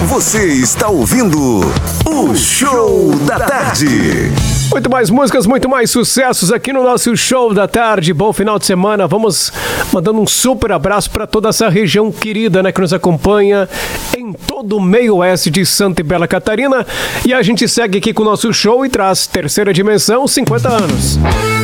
Você está ouvindo o Show da Tarde. Muito mais músicas, muito mais sucessos aqui no nosso Show da Tarde. Bom final de semana. Vamos mandando um super abraço para toda essa região querida, né, que nos acompanha em todo o meio oeste de Santa e Bela Catarina. E a gente segue aqui com o nosso show e traz Terceira Dimensão, 50 anos.